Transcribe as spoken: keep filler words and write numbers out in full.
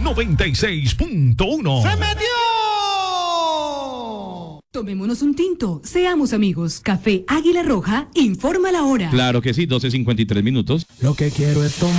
noventa y seis punto uno. ¡Se metió! Tomémonos un tinto, seamos amigos. Café Águila Roja, informa la hora. Claro que sí, doce cincuenta y tres minutos. Lo que quiero es tomar.